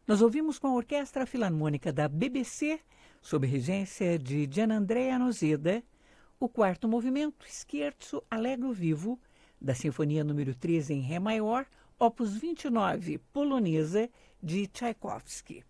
Nós ouvimos com a Orquestra Filarmônica da BBC, sob regência de Gianandrea Noseda, o quarto movimento, Scherzo Allegro Vivo, da Sinfonia número 13 em Ré maior, opus 29, polonesa, de Tchaikovsky.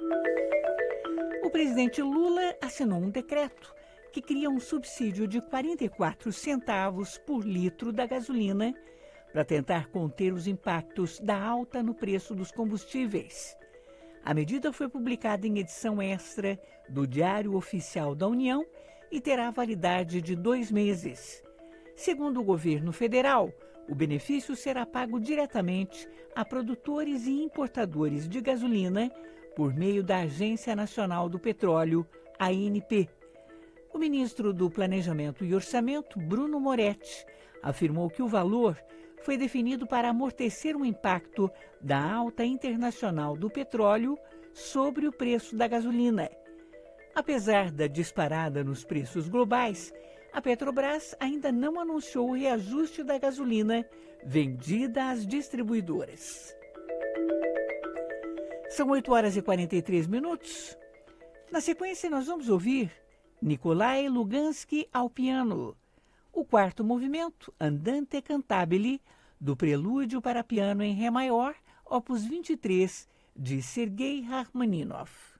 O presidente Lula assinou um decreto que cria um subsídio de 44 centavos por litro da gasolina para tentar conter os impactos da alta no preço dos combustíveis. A medida foi publicada em edição extra do Diário Oficial da União e terá validade de 2 meses. Segundo o governo federal, o benefício será pago diretamente a produtores e importadores de gasolina por meio da Agência Nacional do Petróleo, ANP. O ministro do Planejamento e Orçamento, Bruno Moretti, afirmou que o valor foi definido para amortecer o impacto da alta internacional do petróleo sobre o preço da gasolina. Apesar da disparada nos preços globais, a Petrobras ainda não anunciou o reajuste da gasolina vendida às distribuidoras. São 8h43. Na sequência, nós vamos ouvir Nikolai Lugansky ao piano, o quarto movimento, Andante Cantabile, do Prelúdio para piano em Ré maior, opus 23, de Sergei Rachmaninoff.